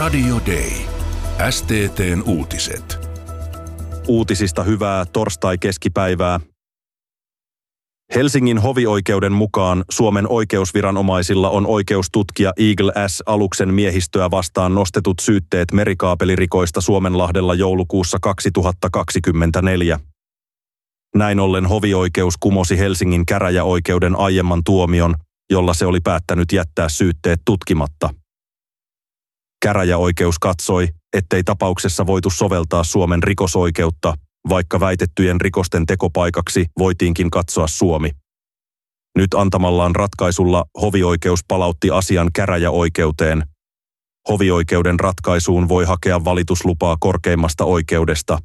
Radio Day. STT:n uutiset. Uutisista hyvää torstai-keskipäivää. Helsingin hovioikeuden mukaan Suomen oikeusviranomaisilla on oikeus tutkia Eagle S-aluksen miehistöä vastaan nostetut syytteet merikaapelirikoista Suomenlahdella joulukuussa 2024. Näin ollen hovioikeus kumosi Helsingin käräjäoikeuden aiemman tuomion, jolla se oli päättänyt jättää syytteet tutkimatta. Käräjäoikeus katsoi, ettei tapauksessa voitu soveltaa Suomen rikosoikeutta, vaikka väitettyjen rikosten tekopaikaksi voitiinkin katsoa Suomi. Nyt antamallaan ratkaisulla hovioikeus palautti asian käräjäoikeuteen. Hovioikeuden ratkaisuun voi hakea valituslupaa korkeimmasta oikeudesta.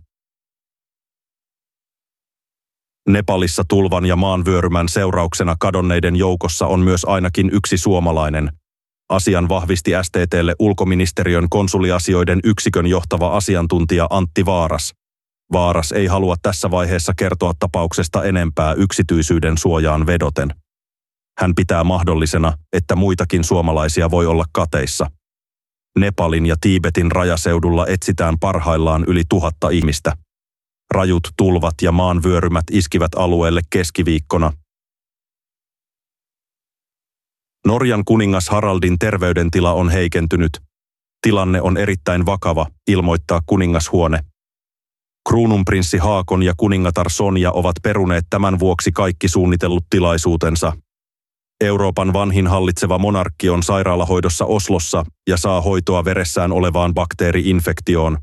Nepalissa tulvan ja maanvyörymän seurauksena kadonneiden joukossa on myös ainakin yksi suomalainen. Asian vahvisti STT:lle ulkoministeriön konsuliasioiden yksikön johtava asiantuntija Antti Vaaras. Vaaras ei halua tässä vaiheessa kertoa tapauksesta enempää yksityisyyden suojaan vedoten. Hän pitää mahdollisena, että muitakin suomalaisia voi olla kateissa. Nepalin ja Tiibetin rajaseudulla etsitään parhaillaan yli 1000 ihmistä. Rajut tulvat ja maanvyörymät iskivät alueelle keskiviikkona. Norjan kuningas Haraldin terveydentila on heikentynyt. Tilanne on erittäin vakava, ilmoittaa kuningashuone. Kruununprinssi Haakon ja kuningatar Sonja ovat peruneet tämän vuoksi kaikki suunnitellut tilaisuutensa. Euroopan vanhin hallitseva monarkki on sairaalahoidossa Oslossa ja saa hoitoa veressään olevaan bakteeri-infektioon.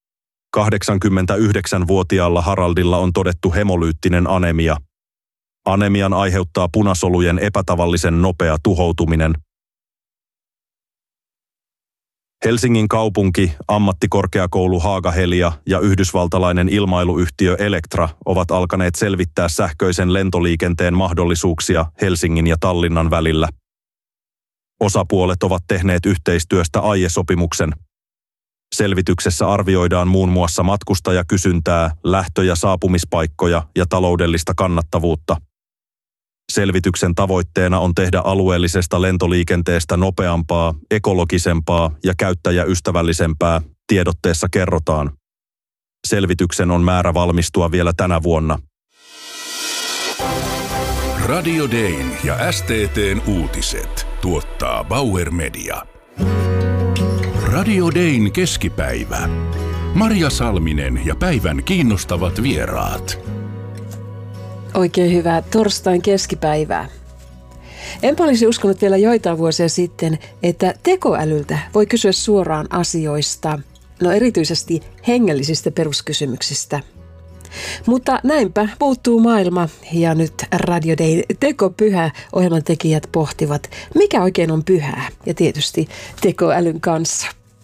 89-vuotiaalla Haraldilla on todettu hemolyyttinen anemia. Anemian aiheuttaa punasolujen epätavallisen nopea tuhoutuminen. Helsingin kaupunki, ammattikorkeakoulu Haaga-Helia ja yhdysvaltalainen ilmailuyhtiö Electra ovat alkaneet selvittää sähköisen lentoliikenteen mahdollisuuksia Helsingin ja Tallinnan välillä. Osapuolet ovat tehneet yhteistyöstä aiesopimuksen. Selvityksessä arvioidaan muun muassa matkustajakysyntää, lähtö- ja saapumispaikkoja ja taloudellista kannattavuutta. Selvityksen tavoitteena on tehdä alueellisesta lentoliikenteestä nopeampaa, ekologisempaa ja käyttäjäystävällisempää, tiedotteessa kerrotaan. Selvityksen on määrä valmistua vielä tänä vuonna. Radio Dayn ja STT:n uutiset tuottaa Bauer Media. Radio Dayn keskipäivä. Marja Salminen ja päivän kiinnostavat vieraat. Oikein hyvää torstain keskipäivää. Enpä olisi uskonut vielä joitain vuosia sitten, että tekoälyltä voi kysyä suoraan asioista, erityisesti hengellisistä peruskysymyksistä. Mutta näinpä muuttuu maailma ja nyt Radio Dayn Tekopyhä -ohjelman tekijät pohtivat, mikä oikein on pyhää ja tietysti tekoälyn kanssa.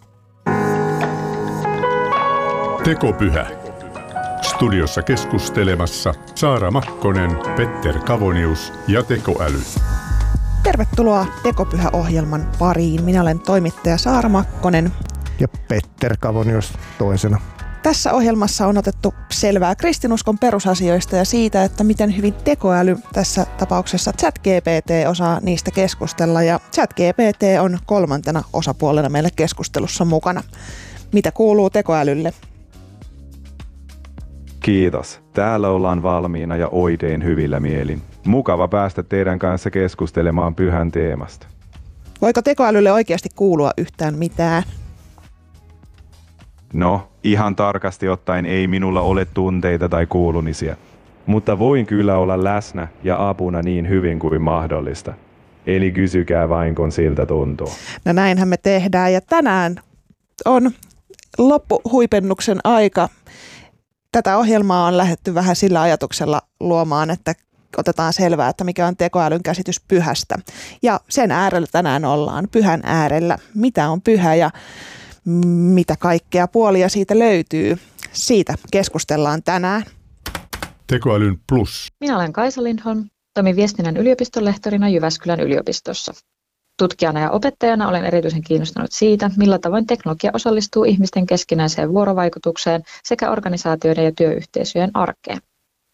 Tekopyhä. Studiossa keskustelemassa Saara Makkonen, Petter Kavonius ja tekoäly. Tervetuloa Tekopyhä-ohjelman pariin. Minä olen toimittaja Saara Makkonen. Ja Petter Kavonius toisena. Tässä ohjelmassa on otettu selvää kristinuskon perusasioista ja siitä, että miten hyvin tekoäly, tässä tapauksessa ChatGPT, osaa niistä keskustella. Ja ChatGPT on kolmantena osapuolena meille keskustelussa mukana. Mitä kuuluu tekoälylle? Kiitos. Täällä ollaan valmiina ja oikein hyvillä mielin. Mukava päästä teidän kanssa keskustelemaan pyhän teemasta. Voiko tekoälylle oikeasti kuulua yhtään mitään? No, ihan tarkasti ottaen ei minulla ole tunteita tai kuulumisia. Mutta voin kyllä olla läsnä ja apuna niin hyvin kuin mahdollista. Eli kysykää vain, kun siltä tuntuu. No näinhän me tehdään ja tänään on loppuhuipennuksen aika. Tätä ohjelmaa on lähdetty vähän sillä ajatuksella luomaan, että otetaan selvää, että mikä on tekoälyn käsitys pyhästä. Ja sen äärellä tänään ollaan, pyhän äärellä. Mitä on pyhä ja mitä kaikkea puolia siitä löytyy? Siitä keskustellaan tänään. Tekoälyn plus. Minä olen Kaisa Lindholm, toimin viestinnän yliopiston lehtorina Jyväskylän yliopistossa. Tutkijana ja opettajana olen erityisen kiinnostunut siitä, millä tavoin teknologia osallistuu ihmisten keskinäiseen vuorovaikutukseen sekä organisaatioiden ja työyhteisöjen arkeen.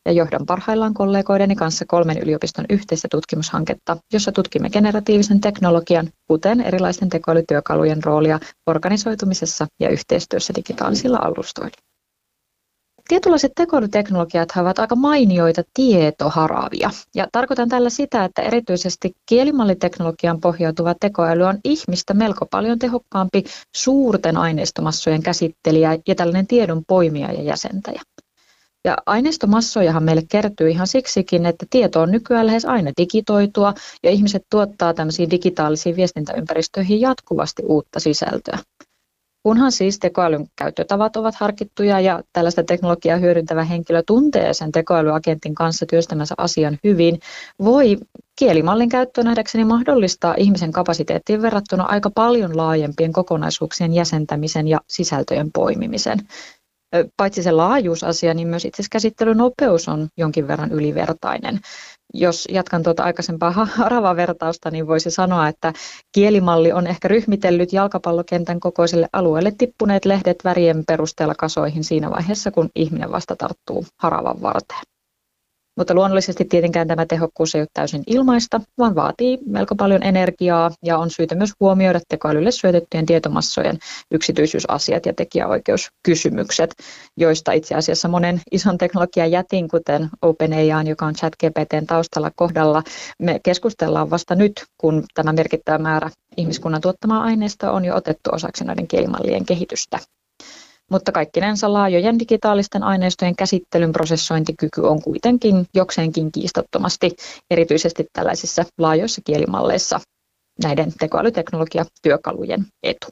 ja johdan parhaillaan kollegoideni kanssa 3 yliopiston yhteistä tutkimushanketta, jossa tutkimme generatiivisen teknologian, kuten erilaisten tekoälytyökalujen roolia organisoitumisessa ja yhteistyössä digitaalisilla alustoilla. Tietynlaiset tekoälyteknologiat ovat aika mainioita tietoharavia, ja tarkoitan tällä sitä, että erityisesti kielimalliteknologiaan pohjautuva tekoäly on ihmistä melko paljon tehokkaampi suurten aineistomassojen käsittelijä ja tällainen tiedon poimija ja jäsentäjä. Ja aineistomassojahan meille kertyy ihan siksikin, että tieto on nykyään lähes aina digitoitua ja ihmiset tuottaa tämmöisiin digitaalisiin viestintäympäristöihin jatkuvasti uutta sisältöä. Kunhan siis tekoälyn käyttötavat ovat harkittuja ja tällaista teknologiaa hyödyntävä henkilö tuntee sen tekoälyagentin kanssa työstämänsä asian hyvin, voi kielimallin käyttö nähdäkseni mahdollistaa ihmisen kapasiteettiin verrattuna aika paljon laajempien kokonaisuuksien jäsentämisen ja sisältöjen poimimisen. Paitsi se laajuusasia, niin myös itse käsittelynopeus on jonkin verran ylivertainen. Jos jatkan tuota aikaisempaa haravavertausta, niin voisi sanoa, että kielimalli on ehkä ryhmitellyt jalkapallokentän kokoiselle alueelle tippuneet lehdet värien perusteella kasoihin siinä vaiheessa, kun ihminen vasta tarttuu haravan varteen. Mutta luonnollisesti tietenkään tämä tehokkuus ei ole täysin ilmaista, vaan vaatii melko paljon energiaa ja on syytä myös huomioida tekoälylle syötettyjen tietomassojen yksityisyysasiat ja tekijäoikeuskysymykset, joista itse asiassa monen ison teknologian jätin, kuten OpenAI, joka on ChatGPT:n taustalla kohdalla, me keskustellaan vasta nyt, kun tämä merkittävä määrä ihmiskunnan tuottamaa aineistoa on jo otettu osaksi näiden kielimallien kehitystä. Mutta kaikkinensa laajojen digitaalisten aineistojen käsittelyn prosessointikyky on kuitenkin jokseenkin kiistattomasti, erityisesti tällaisissa laajoissa kielimalleissa, näiden tekoälyteknologiatyökalujen etu.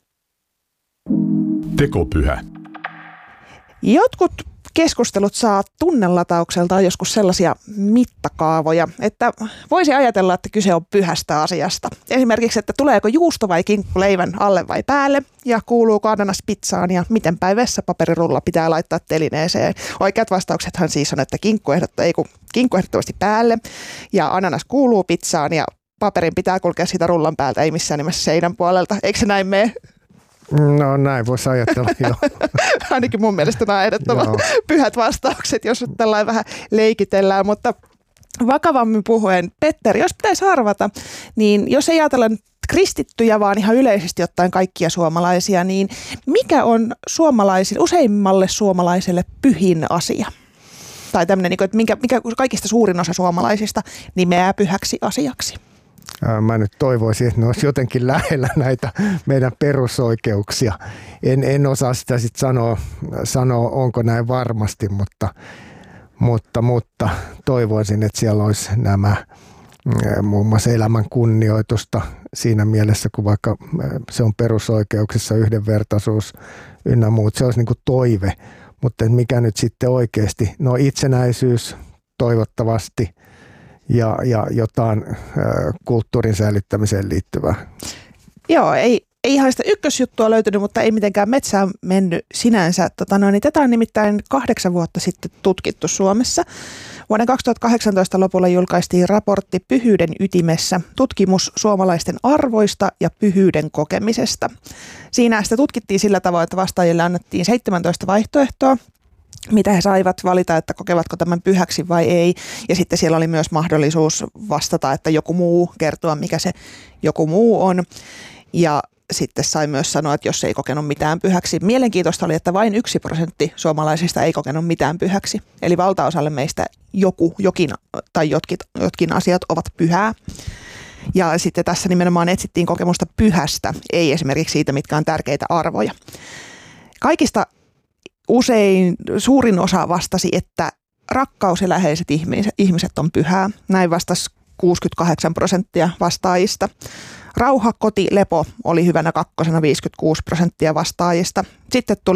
Tekopyhä. Jotkut keskustelut saa tunnelataukseltaan joskus sellaisia mittakaavoja, että voisi ajatella, että kyse on pyhästä asiasta. Esimerkiksi, että tuleeko juusto vai kinkku leivän alle vai päälle ja kuuluuko ananas pizzaan ja miten päin vessapaperirulla pitää laittaa telineeseen. Oikeat vastauksethan siis on, että kinkku ehdottomasti päälle ja ananas kuuluu pizzaan ja paperin pitää kulkea sitä rullan päältä, ei missään nimessä seinän puolelta. Eikö se näin mene? No näin voisi ajatella, joo. Ainakin mun mielestä nämä ehdottomat pyhät vastaukset, jos tällainen vähän leikitellään, mutta vakavammin puhuen, Petteri, jos pitäisi arvata, niin jos ei ajatella kristittyjä, vaan ihan yleisesti ottaen kaikkia suomalaisia, niin mikä on useimmalle suomalaiselle pyhin asia? Tai tämmöinen, että mikä kaikista suurin osa suomalaisista nimeää pyhäksi asiaksi? Mä nyt toivoisin, että ne olisi jotenkin lähellä näitä meidän perusoikeuksia. En osaa sitä sitten sanoa, onko näin varmasti, mutta toivoisin, että siellä olisi nämä muun muassa elämän kunnioitusta siinä mielessä, kun vaikka se on perusoikeuksissa yhdenvertaisuus ynnä muut. Se olisi niin kuin toive, mutta mikä nyt sitten oikeasti, no itsenäisyys toivottavasti, ja jotain kulttuurin säilyttämiseen liittyvää. Joo, ei ihan sitä ykkösjuttua löytynyt, mutta ei mitenkään metsään mennyt sinänsä. Tätä on nimittäin 8 vuotta sitten tutkittu Suomessa. Vuoden 2018 lopulla julkaistiin raportti Pyhyyden ytimessä, tutkimus suomalaisten arvoista ja pyhyyden kokemisesta. Siinä sitä tutkittiin sillä tavoin, että vastaajille annettiin 17 vaihtoehtoa, mitä he saivat valita, että kokevatko tämän pyhäksi vai ei. Ja sitten siellä oli myös mahdollisuus vastata, että joku muu kertoa, mikä se joku muu on. Ja sitten sai myös sanoa, että jos ei kokenut mitään pyhäksi. Mielenkiintoista oli, että vain 1% suomalaisista ei kokenut mitään pyhäksi. Eli valtaosalle meistä jokin tai jotkin asiat ovat pyhää. Ja sitten tässä nimenomaan etsittiin kokemusta pyhästä, ei esimerkiksi siitä, mitkä on tärkeitä arvoja. Kaikista suurin osa vastasi, että rakkaus ja läheiset ihmiset on pyhää. Näin vastasi 68% vastaajista. Rauha, koti, lepo oli hyvänä kakkosena 56% vastaajista. Sitten tuli